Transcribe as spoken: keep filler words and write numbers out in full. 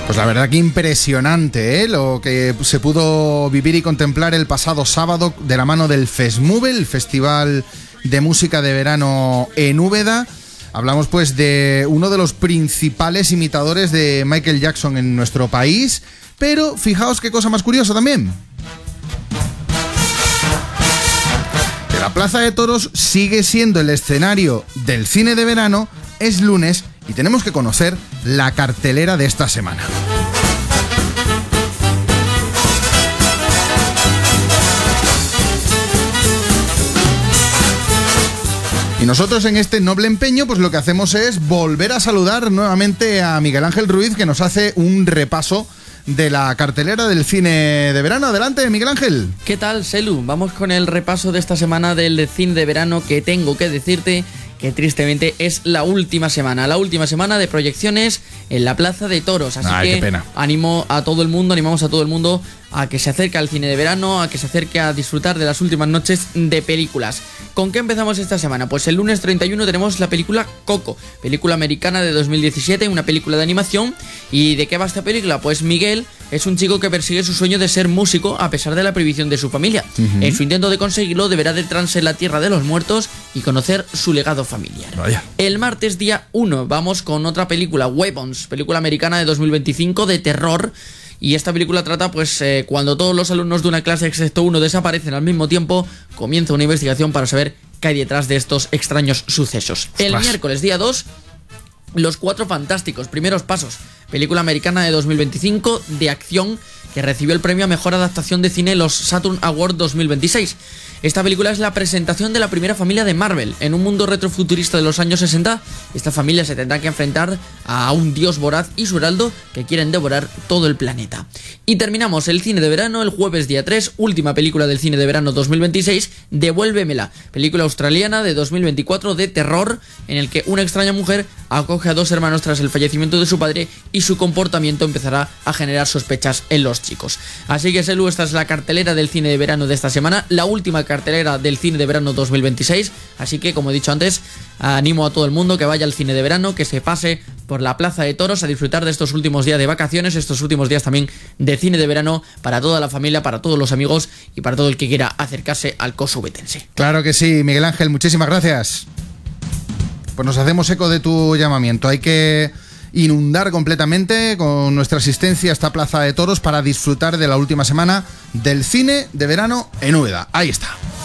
Pues la verdad que impresionante, ¿eh? Lo que se pudo vivir y contemplar el pasado sábado de la mano del FESMUVE, el Festival de Música de Verano en Úbeda. Hablamos pues de uno de los principales imitadores de Michael Jackson en nuestro país, pero fijaos qué cosa más curiosa también. Que la Plaza de Toros sigue siendo el escenario del cine de verano. Es lunes y tenemos que conocer la cartelera de esta semana. Y nosotros en este noble empeño, pues lo que hacemos es volver a saludar nuevamente a Miguel Ángel Ruiz, que nos hace un repaso de la cartelera del cine de verano. Adelante, Miguel Ángel. ¿Qué tal, Selu? Vamos con el repaso de esta semana del cine de verano, que tengo que decirte que tristemente es la última semana, la última semana de proyecciones en la Plaza de Toros. Así Ay, que qué pena. animo a todo el mundo, animamos a todo el mundo a que se acerque al cine de verano, a que se acerque a disfrutar de las últimas noches de películas. ¿Con qué empezamos esta semana? Pues el lunes treinta y uno tenemos la película Coco, película americana de dos mil diecisiete, una película de animación. ¿Y de qué va esta película? Pues Miguel es un chico que persigue su sueño de ser músico a pesar de la prohibición de su familia. Uh-huh. En su intento de conseguirlo deberá adentrarse en la tierra de los muertos y conocer su legado familiar. Vaya. El martes día uno vamos con otra película, Weapons, película americana de dos mil veinticinco de terror. Y esta película trata, pues, eh, cuando todos los alumnos de una clase, excepto uno, desaparecen al mismo tiempo, comienza una investigación para saber qué hay detrás de estos extraños sucesos. El Ostras. miércoles día dos, Los Cuatro Fantásticos, primeros pasos, película americana de dos mil veinticinco de acción que recibió el premio a mejor adaptación de cine en los Saturn Awards dos mil veintiséis. Esta película es la presentación de la primera familia de Marvel. En un mundo retrofuturista de los años sesenta, esta familia se tendrá que enfrentar a un dios voraz y su heraldo que quieren devorar todo el planeta. Y terminamos el cine de verano el jueves día tres, última película del cine de verano dos mil veintiséis, Devuélvemela, película australiana de dos mil veinticuatro de terror, en el que una extraña mujer acoge a dos hermanos tras el fallecimiento de su padre y su comportamiento empezará a generar sospechas en los chicos. Así que, Selu, esta es la cartelera del cine de verano de esta semana, la última cartelera del cine de verano dos mil veintiséis, así que, como he dicho antes, animo a todo el mundo que vaya al cine de verano, que se pase por la Plaza de Toros a disfrutar de estos últimos días de vacaciones, estos últimos días también de cine de verano para toda la familia, para todos los amigos y para todo el que quiera acercarse al coso ubetense. Claro que sí, Miguel Ángel, muchísimas gracias. Pues nos hacemos eco de tu llamamiento. Hay que inundar completamente con nuestra asistencia a esta Plaza de Toros para disfrutar de la última semana del cine de verano en Úbeda. Ahí está.